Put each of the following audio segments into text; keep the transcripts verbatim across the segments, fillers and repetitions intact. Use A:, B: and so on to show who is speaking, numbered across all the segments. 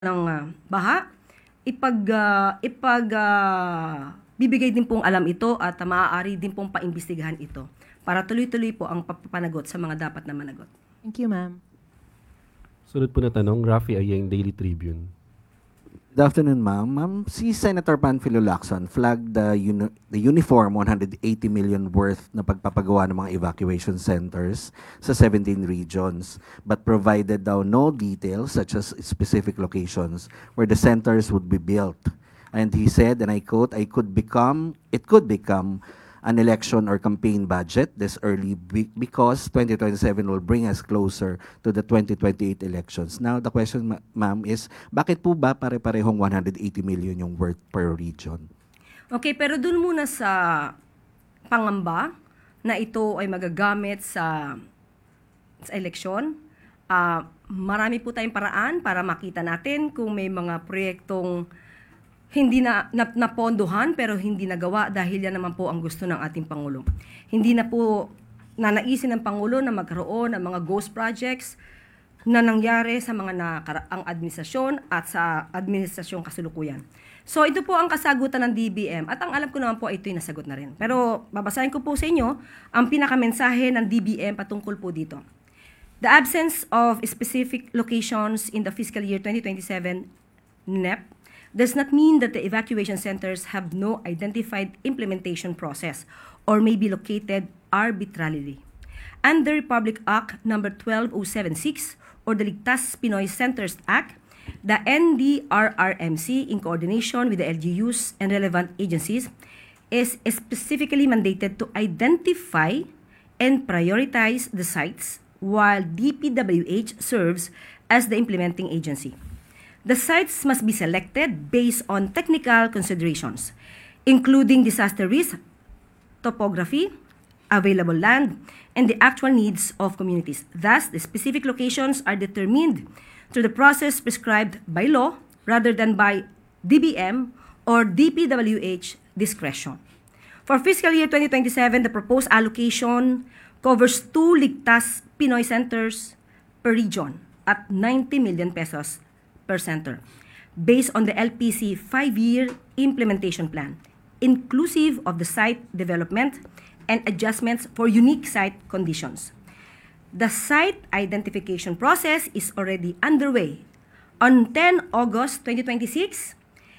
A: ng ah, baha, ipag ah, ipag ah, bibigay din pong alam ito at ah, maaari din pong paimbestigahan ito para tuloy-tuloy po ang pagpapanagot sa mga dapat na managot.
B: Thank you, ma'am.
C: Sunod po na tanong, Rafi Ayeng, Daily Tribune.
D: Good afternoon, ma'am. Ma'am, si Senator Panfilo Lacson flagged the, uni- the uniform one hundred eighty million worth na pagpapagawa ng mga evacuation centers sa seventeen regions, but provided daw no details such as specific locations where the centers would be built. And he said, and I quote, I could become, it could become an election or campaign budget this early be- because twenty twenty-seven will bring us closer to the twenty twenty-eight elections. Now, the question, ma- ma'am, is bakit po ba pare-parehong one hundred eighty million yung worth per region?
A: Okay, pero dun muna sa pangamba na ito ay magagamit sa, sa eleksyon. Ah, marami po tayong paraan para makita natin kung may mga proyektong hindi na, na napondohan pero hindi nagawa dahil yan naman po ang gusto ng ating Pangulo. Hindi na po nanaisin ng Pangulo na magkaroon ng mga ghost projects na nangyari sa mga nakaraang administrasyon at sa administrasyong kasalukuyan. So ito po ang kasagutan ng D B M at ang alam ko naman po ito'y nasagot na rin. Pero babasahin ko po sa inyo ang pinakamensahe ng D B M patungkol po dito. The absence of specific locations in the fiscal year twenty twenty-seven N E P does not mean that the evacuation centers have no identified implementation process or may be located arbitrarily. Under Republic Act number twelve oh seven six or the Ligtas Pinoy Centers Act, the N D R R M C in coordination with the L G Us and relevant agencies is specifically mandated to identify and prioritize the sites while D P W H serves as the implementing agency. The sites must be selected based on technical considerations, including disaster risk, topography, available land, and the actual needs of communities. Thus, the specific locations are determined through the process prescribed by law rather than by D B M or D P W H discretion. For fiscal year twenty twenty-seven, the proposed allocation covers two Ligtas Pinoy centers per region at ninety million pesos per center, based on the L P C five-year implementation plan, inclusive of the site development and adjustments for unique site conditions. The site identification process is already underway. On tenth August twenty twenty-six,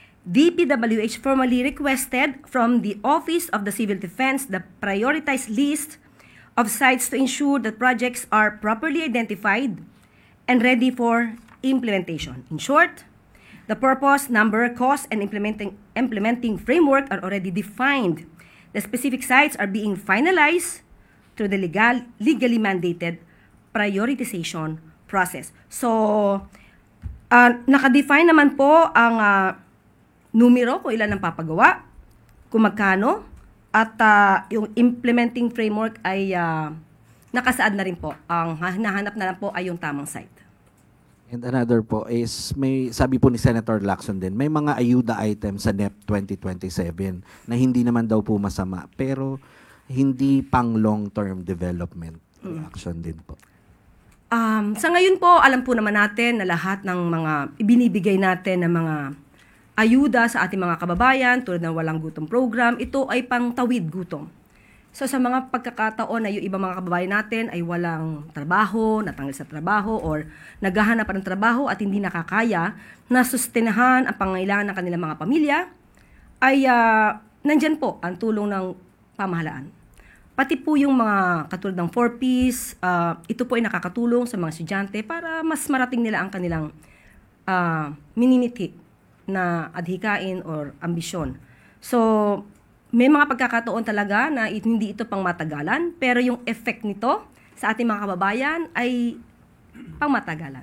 A: D P W H formally requested from the Office of the Civil Defense the prioritized list of sites to ensure that projects are properly identified and ready for implementation. In short, the purpose, number, cost, and implementing implementing framework are already defined. The specific sites are being finalized through the legal legally mandated prioritization process. So, uh, nakadefine naman po ang uh, numero kung ilan ang papagawa, kung magkano, at uh, yung implementing framework ay uh, nakasaad na rin po. Ang hinahanap na lang po ay yung tamang site.
D: And another po is, may sabi po ni Senator Lacson din, may mga ayuda items sa N E P twenty twenty-seven na hindi naman daw po masama, pero hindi pang long-term development
A: Mm.
D: action din po.
A: Um, sa ngayon po, alam po naman natin na lahat ng mga ibinibigay natin na mga ayuda sa ating mga kababayan, tulad ng Walang Gutom Program, ito ay pangtawid gutom. So sa mga pagkakataon na yung ibang mga kababayan natin ay walang trabaho, natanggal sa trabaho, or naghahanap pa ng trabaho at hindi nakakaya na sustenahan ang pangangailangan ng kanilang mga pamilya, ay uh, nandyan po ang tulong ng pamahalaan. Pati po yung mga katulad ng four Ps, uh, ito po ay nakakatulong sa mga estudyante para mas marating nila ang kanilang uh, minimithi na adhikain or ambisyon. So, may mga pagkakataon talaga na it, hindi ito pang matagalan, pero yung effect nito sa ating mga kababayan ay pang matagalan.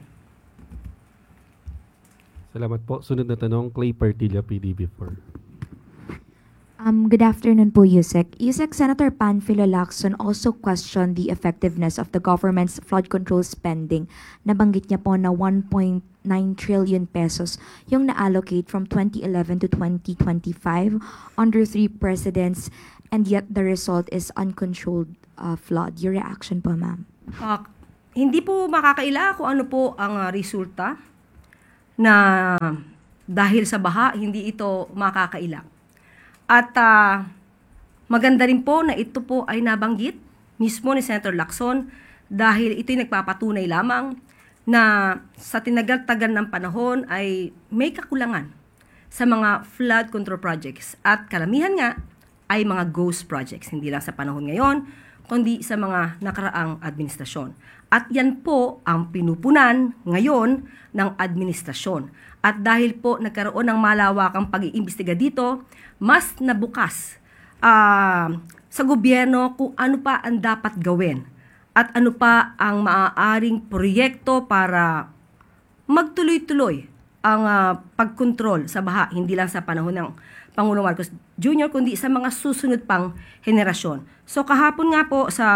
C: Salamat po. Sunod na tanong, Clay Partilla, P D B four.
E: Um, good afternoon po, Yusek. Yusek, Senator Panfilo Lacson also questioned the effectiveness of the government's flood control spending. Nabanggit niya po na one point nine trillion pesos yung na-allocate from twenty eleven to twenty twenty-five under three presidents, and yet the result is uncontrolled uh, flood. Your reaction po, ma'am?
A: Uh, hindi po makakaila kung ano po ang uh, resulta na dahil sa baha, hindi ito makakailang. At ah, maganda rin po na ito po ay nabanggit mismo ni Senator Lacson dahil ito'y nagpapatunay lamang na sa tinagal-tagal ng panahon ay may kakulangan sa mga flood control projects. At karamihan nga ay mga ghost projects, hindi lang sa panahon ngayon, kundi sa mga nakaraang administrasyon. At yan po ang pinupunan ngayon ng administrasyon. At dahil po nagkaroon ng malawakang pag-iimbestiga dito, mas nabukas uh, sa gobyerno kung ano pa ang dapat gawin at ano pa ang maaaring proyekto para magtuloy-tuloy ang uh, pagkontrol sa baha, hindi lang sa panahon ng Pangulong Marcos Junior, kundi sa mga susunod pang henerasyon. So kahapon nga po sa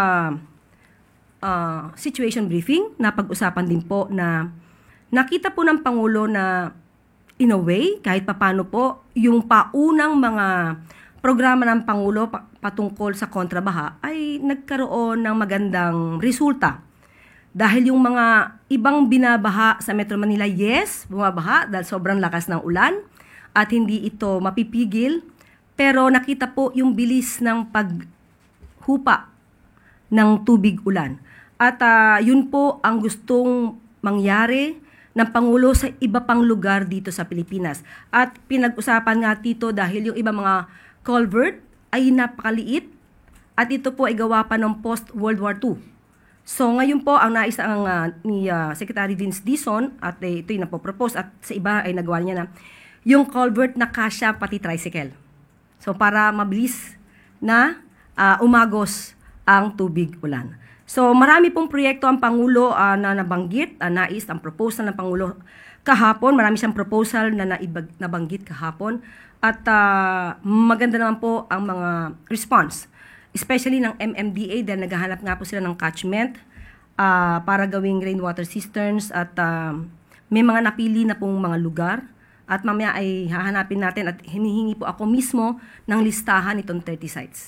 A: uh, situation briefing, napag-usapan din po na nakita po ng Pangulo na in a way, kahit papano po, yung paunang mga programa ng Pangulo patungkol sa kontrabaha ay nagkaroon ng magandang resulta. Dahil yung mga ibang binabaha sa Metro Manila, yes, bumabaha dahil sobrang lakas ng ulan at hindi ito mapipigil. Pero nakita po yung bilis ng paghupa ng tubig ulan. At uh, yun po ang gustong mangyari ng Pangulo sa iba pang lugar dito sa Pilipinas. At pinag-usapan nga dito dahil yung ibang mga culvert ay napakaliit at ito po ay gawa pa ng post-World War Two. So ngayon po ang nais ang uh, ni uh, Secretary Vince Dizon at eh, ito yung napopropose at sa iba ay nagawa niya na yung culvert na kasya pati tricycle. So para mabilis na uh, umagos ang tubig ulan. So marami pong proyekto ang Pangulo uh, na nabanggit, uh, nais ang proposal ng Pangulo kahapon. Marami siyang proposal na naibag, nabanggit kahapon. At uh, maganda naman po ang mga response, especially ng M M D A dahil naghahanap nga po sila ng catchment uh, para gawing rainwater cisterns at uh, may mga napili na pong mga lugar. At mamaya ay hahanapin natin at hinihingi po ako mismo ng listahan itong thirty sites.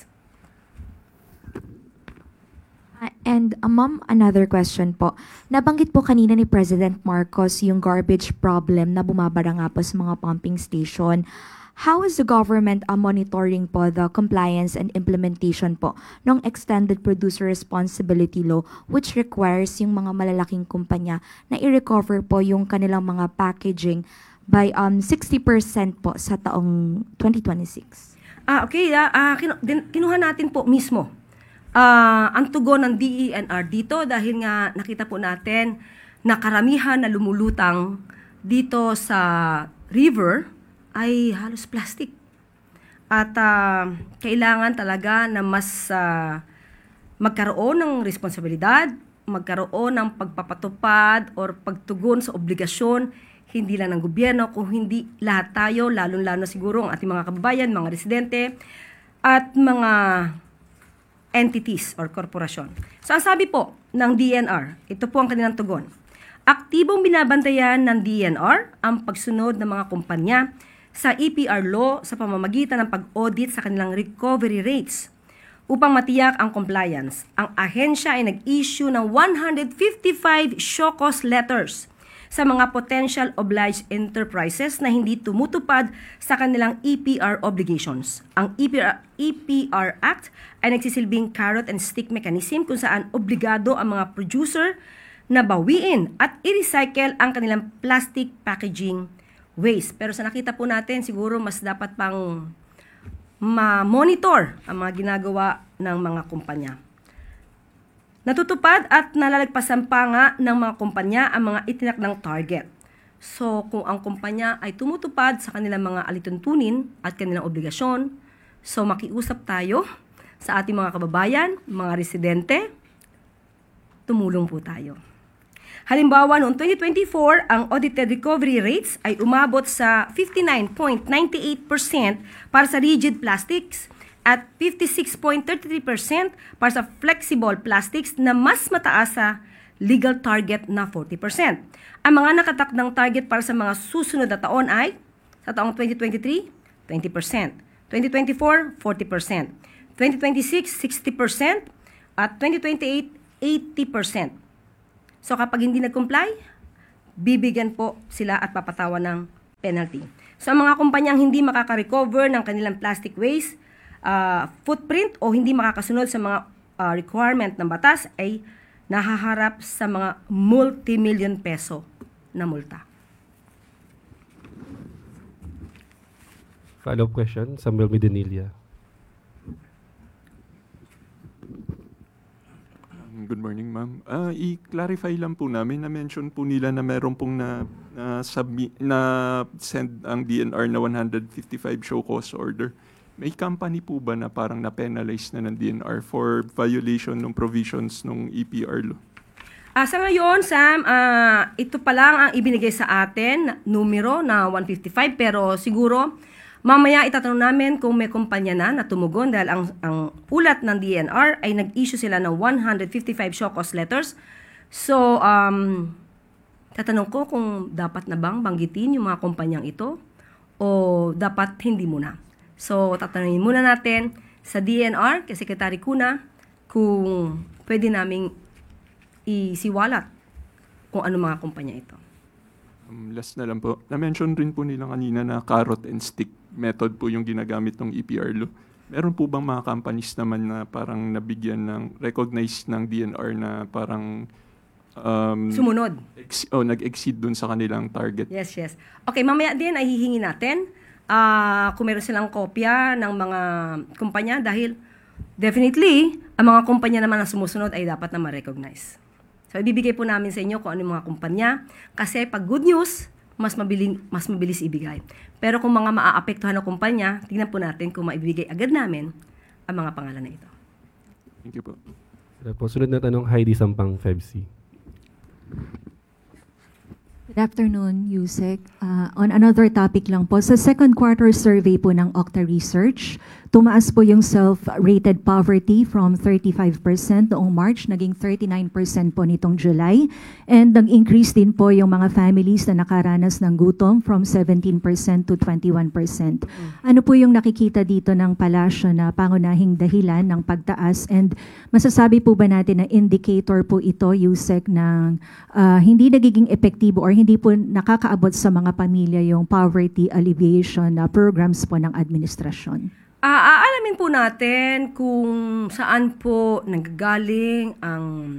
E: Uh, And uh, ma'am, another question po. Nabanggit po kanina ni President Marcos yung garbage problem na bumabara nga po sa mga pumping station. How is the government uh, monitoring po the compliance and implementation po ng Extended Producer Responsibility Law which requires yung mga malalaking kumpanya na i-recover po yung kanilang mga packaging by um sixty percent po sa taong twenty twenty-six?
A: Ah, okay. Ah, ah, kinu- din- kinuha natin po mismo ah, ang tugon ng D E N R dito dahil nga nakita po natin na karamihan na lumulutang dito sa river ay halos plastic. At uh, kailangan talaga na mas uh, magkaroon ng responsibilidad, magkaroon ng pagpapatupad or pagtugon sa obligasyon, hindi lang ng gobyerno, kung hindi lahat tayo, lalong-lalo siguro ang ating mga kababayan, mga residente, at mga entities or korporasyon. So ang sabi po ng D N R, ito po ang kanilang tugon. Aktibong binabantayan ng D N R ang pagsunod ng mga kumpanya sa E P R law sa pamamagitan ng pag-audit sa kanilang recovery rates. Upang matiyak ang compliance, ang ahensya ay nag-issue ng one hundred fifty-five show cause letters sa mga potential obliged enterprises na hindi tumutupad sa kanilang E P R obligations. Ang E P R, E P R Act ay nagsisilbing carrot and stick mechanism kung saan obligado ang mga producer na bawiin at i-recycle ang kanilang plastic packaging waste. Pero sa nakita po natin, siguro mas dapat pang ma-monitor ang mga ginagawa ng mga kumpanya. Natutupad at nalalagpasan pa nga ng mga kumpanya ang mga itinakdang target. So, kung ang kumpanya ay tumutupad sa kanilang mga alituntunin at kanilang obligasyon, so makiusap tayo sa ating mga kababayan, mga residente, tumulong po tayo. Halimbawa, noong twenty twenty-four, ang audited recovery rates ay umabot sa fifty-nine point nine eight percent para sa rigid plastics at fifty-six point three three percent para sa flexible plastics na mas mataas sa legal target na forty percent. Ang mga nakatakdang target para sa mga susunod na taon ay sa taong twenty twenty-three, twenty percent, twenty twenty-four, forty percent, twenty twenty-six, sixty percent, at twenty twenty-eight, eighty percent. So kapag hindi nag-comply, bibigyan po sila at papatawan ng penalty. So ang mga kumpanyang hindi makaka-recover ng kanilang plastic waste, uh, footprint o hindi makakasunod sa mga uh, requirement ng batas ay nahaharap sa mga multi-million peso na multa.
C: Follow-up question, Samuel Medinilla.
B: Good morning, ma'am. Ah, i-clarify lang po namin, na-mention po nila na meron pong na, na, submi- na send ang D N R na one fifty-five show cause order. May company po ba na parang na-penalize na ng D N R for violation ng provisions ng E P R law?
A: Ah, sa ngayon, Sam, ah, ito pa lang ang ibinigay sa atin, na numero na one fifty-five, pero siguro mamaya itatanong namin kung may kumpanya na na tumugon dahil ang, ang ulat ng D N R ay nag-issue sila ng one fifty-five show cause letters. So, um, tatanong ko kung dapat na bang banggitin yung mga kumpanyang ito o dapat hindi muna. So, tatanungin muna natin sa D N R, kay Secretary Cuna, kung pwede naming isiwalat kung ano mga kumpanya ito.
B: Um, last na lang po. Na-mention rin po nila kanina na carrot and stick method po yung ginagamit ng E P R law. Meron po bang mga companies naman na parang nabigyan ng, recognized ng D N R na parang um,
A: Sumunod.
B: ex- oh, nag-exceed dun sa kanilang target?
A: Yes, yes. Okay, mamaya din ay hihingi natin ah kung meron silang kopya ng mga kumpanya dahil definitely, ang mga kumpanya naman na sumusunod ay dapat na ma-recognize. So, ibibigay po namin sa inyo kung ano yung mga kumpanya kasi pag good news, mas mabilis, mas mabilis ibigay. Pero kung mga maaapektuhan ng kumpanya, tingnan po natin kung maibigay agad namin ang mga pangalan na ito.
B: Thank you po.
C: Ito po, sunod na tanong, Heidi Sampang, F E B C.
F: Good afternoon, Yusek. Uh, on another topic lang po, sa second quarter survey po ng Okta Research, tumaas po yung self-rated poverty from thirty-five percent noong March, naging thirty-nine percent po nitong July. And nag-increase din po yung mga families na nakaranas ng gutom from seventeen percent to twenty-one percent. Ano po yung nakikita dito ng palasyo na pangunahing dahilan ng pagtaas? And masasabi po ba natin na indicator po ito, Yusek, ng uh, hindi nagiging epektibo or hindi po nakakaabot sa mga pamilya yung poverty alleviation na programs po ng administrasyon?
A: Ah, aalamin po natin kung saan po nanggagaling ang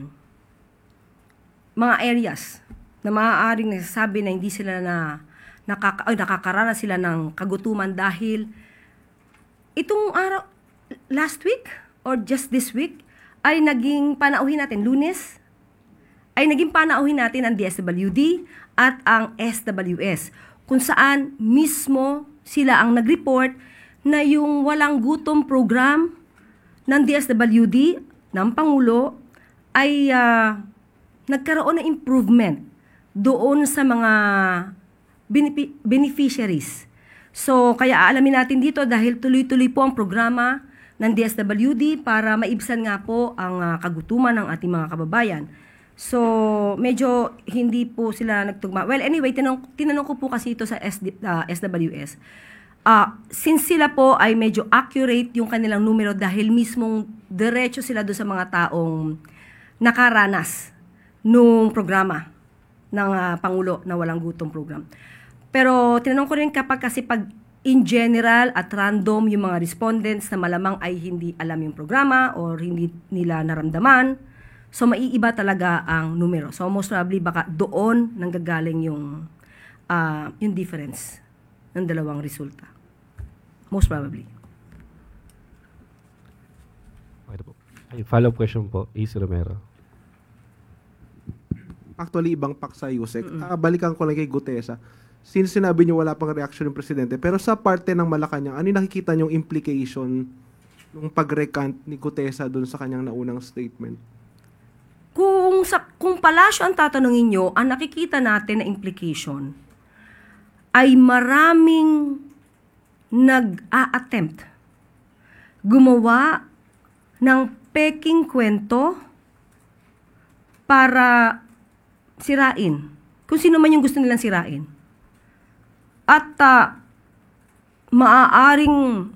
A: mga areas na maaaring nagsasabi na hindi sila na nakaka, ay, nakakaranas sila ng kagutuman dahil itong araw, last week or just this week ay naging panauhin natin, Lunes, ay naging panauhin natin ang D S W D at ang S W S kung saan mismo sila ang nag-report na yung walang gutom program ng D S W D, ng Pangulo, ay uh, nagkaroon ng improvement doon sa mga benefi- beneficiaries. So, kaya aalamin natin dito dahil tuloy-tuloy po ang programa ng D S W D para maibsan nga po ang uh, kagutuman ng ating mga kababayan. So, medyo hindi po sila nagtugma. Well, anyway, tinanong, tinanong ko po kasi ito sa S D, uh, S W S. Uh, since sila po ay medyo accurate yung kanilang numero dahil mismong diretso sila doon sa mga taong nakaranas nung programa ng uh, Pangulo na walang gutom program. Pero tinanong ko rin kapag kasi pag in general at random yung mga respondents na malamang ay hindi alam yung programa or hindi nila naramdaman, so, maiiba talaga ang numero. So, most probably, baka doon nanggagaling yung, uh, yung difference ng dalawang resulta. Most probably.
C: Okay po. Ay, follow-up question po, A C Romero.
G: Actually, ibang paksa, Yusek. Ah, balikan ko lang kay Gutesa. Since sinabi niyo wala pang reaction ng presidente, pero sa parte ng Malacanang, ano yung nakikita niyong implication ng pag-recant ni Gutesa doon sa kanyang naunang statement?
A: Kung, sa, kung palasyo ang tatanungin nyo, ang nakikita natin na implication ay maraming nag-a-attempt gumawa ng peking kwento para sirain. Kung sino man yung gusto nilang sirain. At uh, maaaring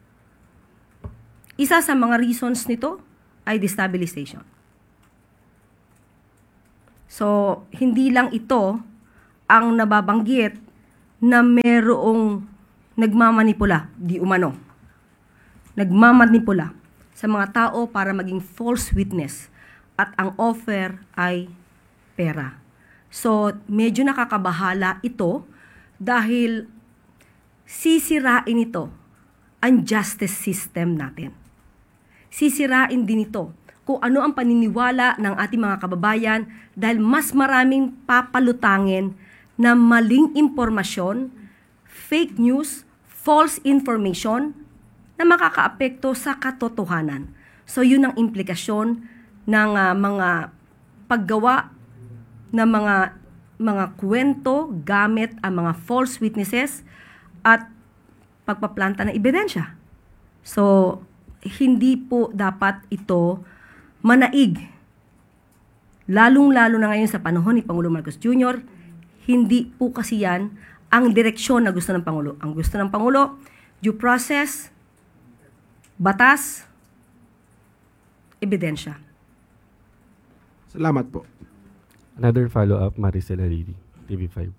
A: isa sa mga reasons nito ay destabilization. So, hindi lang ito ang nababanggit na merong nagmamanipula, di umano, nagmamanipula sa mga tao para maging false witness at ang offer ay pera. So, medyo nakakabahala ito dahil sisirain ito ang justice system natin. Sisirain din ito kung ano ang paniniwala ng ating mga kababayan dahil mas maraming papalutangin na maling impormasyon, fake news, false information na makakaapekto sa katotohanan. So yun ang implikasyon ng uh, mga paggawa ng mga mga kwento gamit ang mga false witnesses at pagpaplanta ng ebidensya. So hindi po dapat ito manaig. Lalong-lalo na ngayon sa panahon ni Pangulong Marcos Junior, hindi po kasi yan ang direksyon na gusto ng Pangulo. Ang gusto ng Pangulo, due process, batas, ebidensya.
G: Salamat po.
C: Another follow-up, Maricel Hariri, T V five.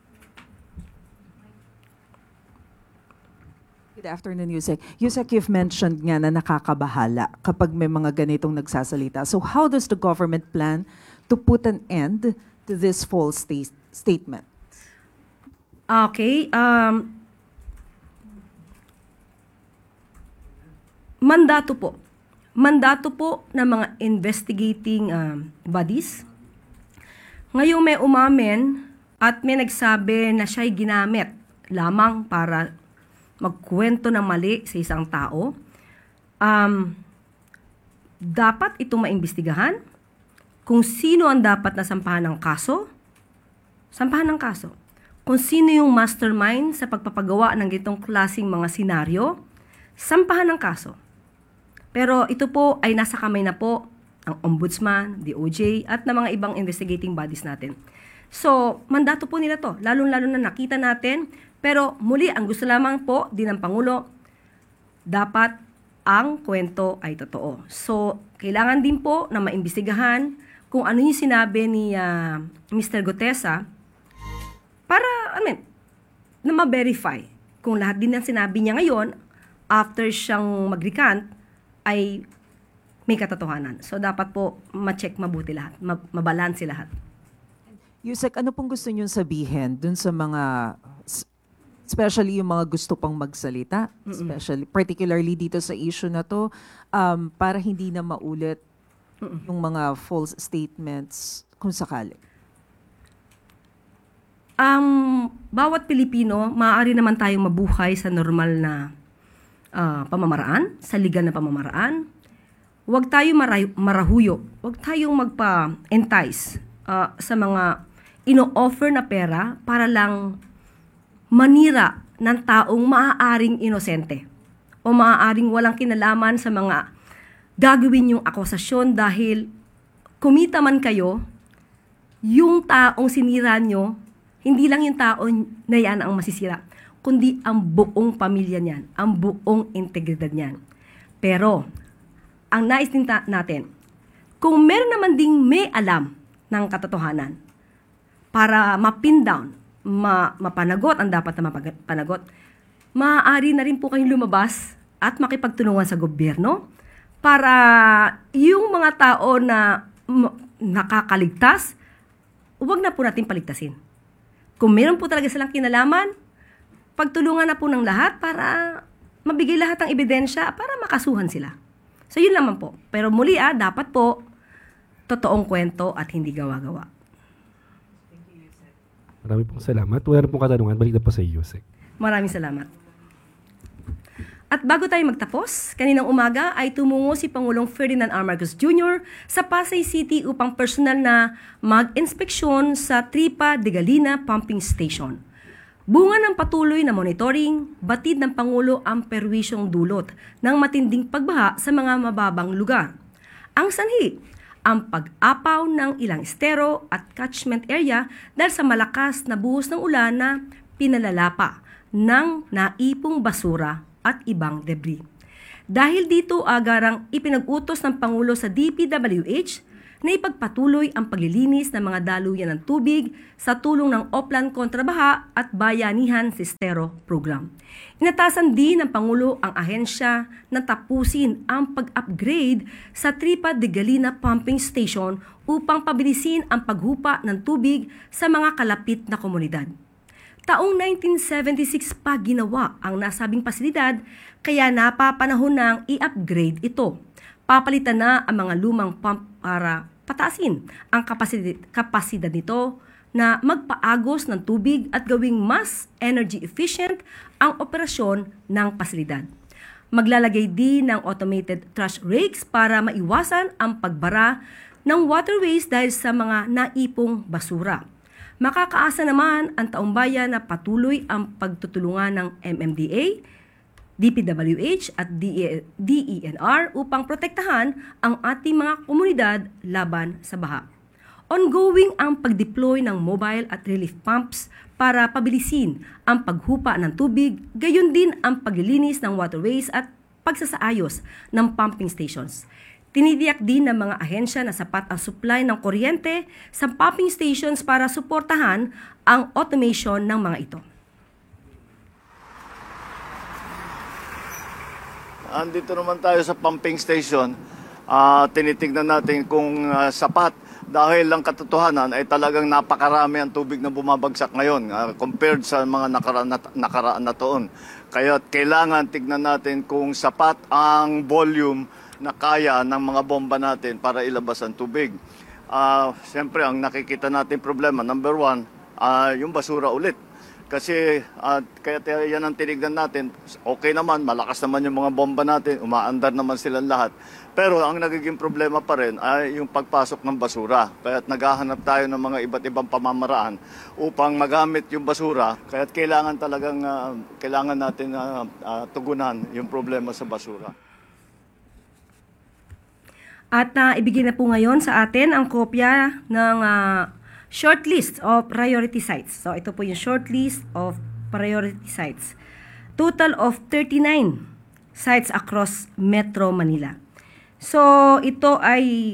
H: Good afternoon, Yusek. Yusek, you've mentioned nga na nakakabahala kapag may mga ganitong nagsasalita. So how does the government plan to put an end to this false sta- statement?
A: Okay. Um, mandato po. Mandato po ng mga investigating um, bodies. Ngayong may umamin at may nagsabi na siya'y ginamit lamang para magkwento ng mali sa isang tao, um, dapat itong maimbestigahan. Kung sino ang dapat na sampahan ng kaso, sampahan ng kaso. Kung sino yung mastermind sa pagpapagawa ng gitong klaseng mga senaryo, sampahan ng kaso. Pero ito po ay nasa kamay na po ang Ombudsman, D O J, at ng mga ibang investigating bodies natin. So, mandato po nila to, lalong-lalo na nakita natin. Pero muli, ang gusto lamang po din ng Pangulo, dapat ang kwento ay totoo. So, kailangan din po na maimbestigahan kung ano yung sinabi ni uh, Mister Gutesa para, I mean, na ma-verify kung lahat din ng sinabi niya ngayon after siyang mag-recant ay may katotohanan. So, dapat po ma-check mabuti lahat, mabalanse lahat.
H: Yusek, ano pong gusto niyong sabihin dun sa mga, especially yung mga gusto pang magsalita, especially, particularly dito sa issue na to, um, para hindi na maulit Mm-mm. yung mga false statements kung sakali?
A: Ang um, bawat Pilipino, maaari naman tayong mabuhay sa normal na uh, pamamaraan, sa legal na pamamaraan. Huwag tayong maray- marahuyo, huwag tayong magpa-entice uh, sa mga ino-offer na pera para lang manira ng taong maaaring inosente o maaaring walang kinalaman sa mga gagawin yung akusasyon dahil kumita man kayo, yung taong sinira nyo, hindi lang yung tao na yan ang masisira, kundi ang buong pamilya niyan, ang buong integridad niyan. Pero, ang nais din ta- natin, kung meron naman ding may alam ng katotohanan para ma-pin down, ma- mapanagot ang dapat na mapanagot, maaari na rin po kayong lumabas at makipagtulungan sa gobyerno para yung mga tao na m- nakakaligtas, huwag na po natin paligtasin. Kung meron po talaga silang kinalaman, pagtulungan na po ng lahat para mabigay lahat ng ebidensya para makasuhan sila. So yun naman po. Pero muli ah, dapat po totoong kwento at hindi gawa-gawa.
C: Marami pong salamat. Wala na pong katanungan. Balik na po sa Yusek.
A: Maraming salamat. At bago tayo magtapos, kaninang umaga ay tumungo si Pangulong Ferdinand R. Marcos Junior sa Pasay City upang personal na mag-inspeksyon sa Tripa de Galina Pumping Station. Bunga ng patuloy na monitoring, batid ng Pangulo ang perwisyong dulot ng matinding pagbaha sa mga mababang lugar. Ang sanhi, ang pag-apaw ng ilang estero at catchment area dahil sa malakas na buhos ng ulan na pinalalapa ng naipong basura at ibang debris. Dahil dito agarang ipinag-utos ng Pangulo sa D P W H na ipagpatuloy ang paglilinis ng mga daluyan ng tubig sa tulong ng Oplan Kontrabaha at Bayanihan Sistero Program. Inatasan din ng Pangulo ang ahensya na tapusin ang pag-upgrade sa Tripa de Galina Pumping Station upang pabilisin ang paghupa ng tubig sa mga kalapit na komunidad. Taong nineteen seventy-six pa ginawa ang nasabing pasilidad kaya napapanahon ng i-upgrade ito. Papalitan na ang mga lumang pump para pataasin ang kapasidad, kapasidad nito na magpaagos ng tubig at gawing mas energy efficient ang operasyon ng pasilidad. Maglalagay din ng automated trash rakes para maiwasan ang pagbara ng waterways dahil sa mga naipong basura. Makakaasa naman ang taumbayan na patuloy ang pagtutulungan ng M M D A, D P W H at D E N R upang protektahan ang ating mga komunidad laban sa baha. Ongoing ang pag-deploy ng mobile at relief pumps para pabilisin ang paghupa ng tubig, gayon din ang paglilinis ng waterways at pagsasaayos ng pumping stations. Tinidiyak din ng mga ahensya na sapat ang supply ng kuryente sa pumping stations para suportahan ang automation ng mga ito.
I: Andito naman tayo sa pumping station. Uh, tinitingnan natin kung uh, sapat dahil lang katotohanan ay talagang napakarami ang tubig na bumabagsak ngayon uh, compared sa mga nakaraan na, nakaraan na taon. Kaya kailangan tignan natin kung sapat ang volume na kaya ng mga bomba natin para ilabas ang tubig. Uh, Siyempre, ang nakikita natin problema, number one, uh, yung basura ulit. Kasi uh, kaya yan ang tinignan natin, okay naman, malakas naman yung mga bomba natin, umaandar naman silang lahat. Pero ang nagiging problema pa rin ay yung pagpasok ng basura. Kaya naghahanap tayo ng mga iba't ibang pamamaraan upang magamit yung basura. Kaya kailangan talagang, uh, kailangan natin uh, uh, tugunan yung problema sa basura.
A: At uh, ibigay na po ngayon sa atin ang kopya ng uh, short list of priority sites. So ito po yung short list of priority sites. Total of thirty-nine sites across Metro Manila. So ito ay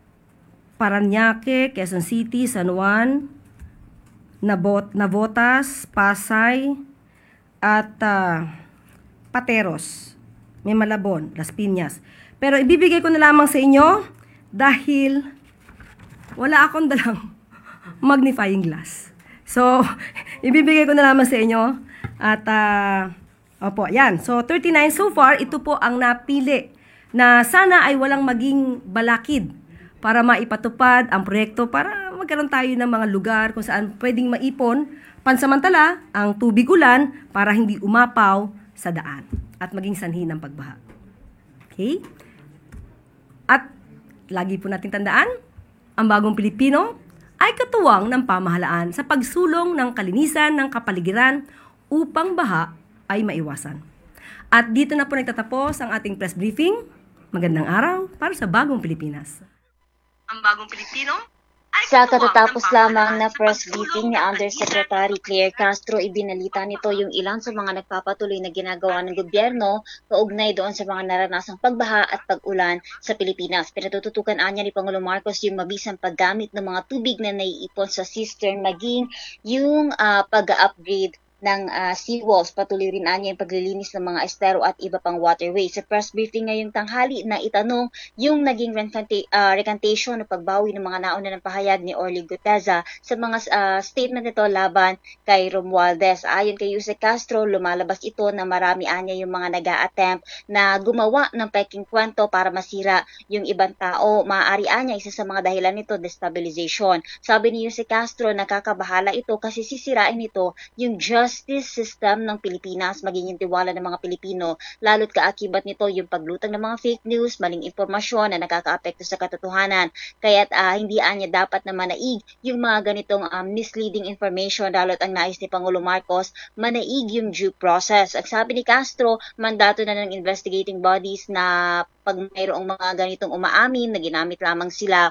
A: Parañaque, Quezon City, San Juan, Nabot, Navotas, Pasay, at uh, Pateros, may Malabon, Las Piñas. Pero ibibigay ko na lamang sa inyo dahil wala akong dalang magnifying glass. So, ibibigay ko na lamang sa inyo. At, uh, opo, yan. So, thirty-nine so far, ito po ang napili na sana ay walang maging balakid para maipatupad ang proyekto para magkaroon tayo ng mga lugar kung saan pwedeng maipon pansamantala ang tubig ulan para hindi umapaw sa daan at maging sanhi ng pagbaha. Okay? At lagi po natin tandaan, ang Bagong Pilipino ay katuwang ng pamahalaan sa pagsulong ng kalinisan ng kapaligiran upang baha ay maiwasan. At dito na po nagtatapos ang ating press briefing. Magandang araw para sa Bagong Pilipinas. Ang Bagong Pilipino ay
J: Sa katatapos lamang na press briefing ni Undersecretary Claire Castro, ibinalita nito yung ilan sa mga nagpapatuloy na ginagawa ng gobyerno kaugnay doon sa mga naranasang pagbaha at pag-ulan sa Pilipinas. Pinatututukan anya ni Pangulo Marcos yung mabisang paggamit ng mga tubig na naiipon sa cistern, maging yung uh, pag-upgrade ng uh, seawalls. Patuloy rin anya yung paglilinis ng mga estero at iba pang waterways. Sa press briefing ngayong tanghali na itanong yung naging recanti- uh, recantation o pagbawi ng mga nauna ng pahayag ni Orly Guteza sa mga uh, statement nito laban kay Romualdez. Ayon kay Yusek Castro, lumalabas ito na marami anya yung mga nag-a-attempt na gumawa ng peking kwento para masira yung ibang tao. Maaari anya isa sa mga dahilan nito, destabilization. Sabi ni Yusek Castro, nakakabahala ito kasi sisirain ito yung just justice system ng Pilipinas, maging yung tiwala ng mga Pilipino, lalo't kaakibat nito yung paglutang ng mga fake news, maling impormasyon na nakakaapekto sa katotohanan. Kaya't uh, hindi anya dapat na manaig yung mga ganitong um, misleading information, lalo't ang nais ni Pangulo Marcos, manaig yung due process. Ang sabi ni Castro, mandato na ng investigating bodies na pag mayroong mga ganitong umaamin na ginamit lamang sila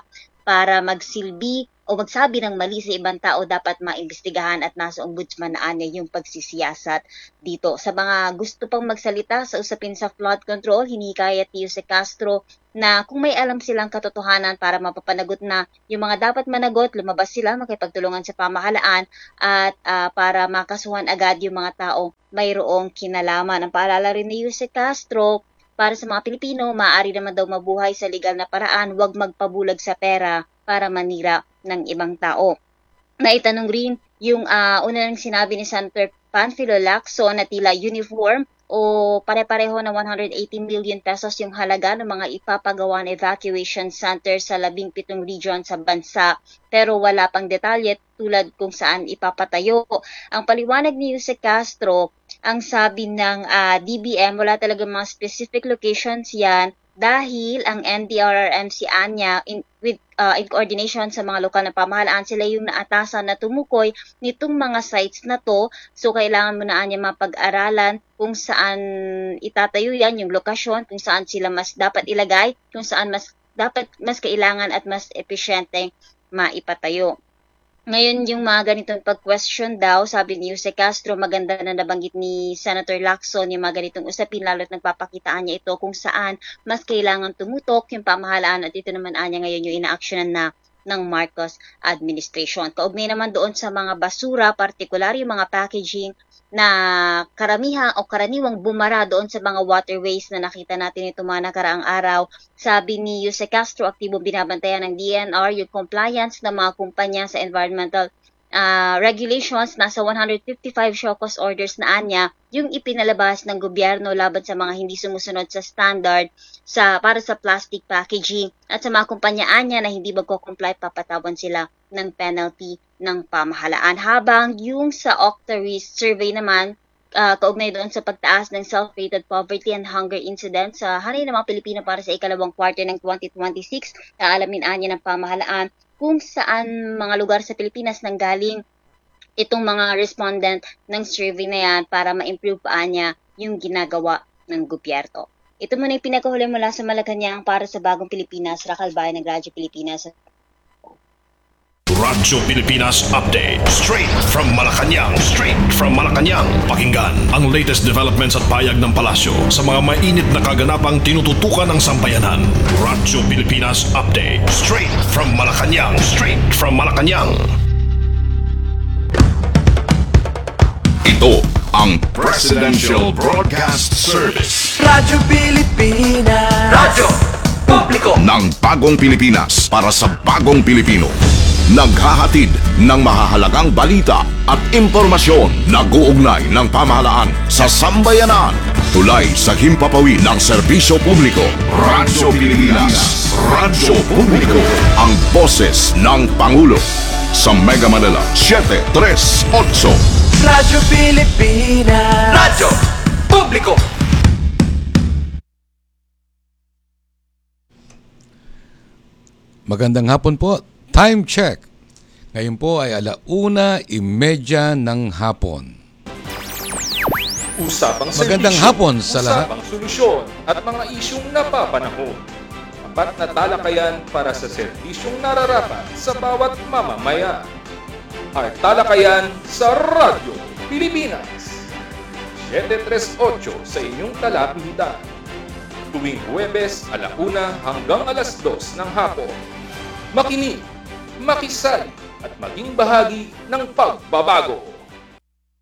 J: para magsilbi o magsabi ng mali sa ibang tao, dapat maimbestigahan at nasa ombudsman na anya yung pagsisiyasat dito. Sa mga gusto pang magsalita sa usapin sa flood control, hinihikayat ni Yusek Castro na kung may alam silang katotohanan para mapapanagot na yung mga dapat managot, lumabas sila, makipagtulungan sa pamahalaan at uh, para makasuhan agad yung mga tao mayroong kinalaman. Ang paalala rin ni Yusek Castro, para sa mga Pilipino, maaari naman daw mabuhay sa legal na paraan, huwag magpabulag sa pera para manira ng ibang tao. Naitanong rin yung uh, una nang sinabi ni Senator Panfilo Lacson na tila uniform o pare-pareho na one hundred eighty million pesos yung halaga ng mga ipapagawa na evacuation center sa labing pitong region sa bansa. Pero wala pang detalye tulad kung saan ipapatayo. Ang paliwanag ni Yusek Castro, ang sabi ng uh, D B M, wala talaga mga specific locations yan dahil ang N D R R M C anya in, with, uh, in coordination sa mga lokal na pamahalaan, sila yung naatasan na tumukoy nitong mga sites na to. So kailangan mo na anya mapag-aralan kung saan itatayo yan, yung lokasyon, kung saan sila mas dapat ilagay, kung saan mas dapat mas kailangan at mas epesyente maipatayo. Ngayon, yung mga ganitong pag-question daw, sabi ni Yusek Castro, maganda na nabanggit ni Senator Lacson yung mga ganitong usapin, lalo't nagpapakitaan niya ito kung saan mas kailangan tumutok yung pamahalaan at ito naman anya ngayon yung ina-actionan na ng Marcos administration. Kaugnay naman doon sa mga basura, partikular yung mga packaging na karamihan o karaniwang bumara doon sa mga waterways na nakita natin ito mga nakaraang araw. Sabi ni Yusek Castro, aktibong binabantayan ng D N R yung compliance ng mga kumpanya sa environmental uh, regulations. Nasa one hundred fifty-five show cause orders na anya yung ipinalabas ng gobyerno laban sa mga hindi sumusunod sa standard sa para sa plastic packaging, at sa mga kumpanya anya na hindi magko-comply, papatawan sila ng penalty ng pamahalaan. Habang yung sa Octaris survey naman, uh, kaugnay doon sa pagtaas ng self-rated poverty and hunger incidence sa hari ng mga Pilipino para sa ikalawang quarter ng twenty twenty-six, kaalamin anya ng pamahalaan kung saan mga lugar sa Pilipinas nanggaling itong mga respondent ng survey na yan para ma-improve pa niya yung ginagawa ng gobyerno. Ito muna yung pinakahuli mula sa Malacanang para sa Bagong Pilipinas, Rakal Bayan ng Radyo Pilipinas.
K: Radyo Pilipinas Update. Straight from Malacanang. Straight from Malacanang. Pakinggan ang latest developments at payag ng palasyo sa mga mainit na kaganapang tinututukan ng sambayanan. Radyo Pilipinas Update. Straight from Malacanang. Straight from Malacanang. Ito ang Presidential Broadcast Service.
L: Radyo Pilipinas. Radyo Publiko
K: ng Bagong Pilipinas para sa Bagong Pilipino. Naghahatid ng mahahalagang balita at impormasyon na guugnay ng pamahalaan sa sambayanan. Tulay sa himpapawid ng serbisyo publiko. Radyo Pilipinas. Radyo Publiko. Ang boses ng Pangulo. Sa Mega Manila, seven three eight.
L: Radyo Pilipinas. Radyo Publiko.
M: Magandang hapon po. Time check. Ngayon po ay alauna imedya ng hapon.
N: Usapang
M: Magandang
N: serbisyo,
M: hapon sa lahat.
N: Usapang solusyon at mga isyung napapanahon. Tapat na talakayan para sa serbisyong nararapat sa bawat mamamayan. Ang talakayan sa Radyo Pilipinas. seven three eight sa inyong talapitan. Tuwing Huwebes, alauna hanggang alas dos ng hapon. Makinig, makisali at maging bahagi ng pagbabago.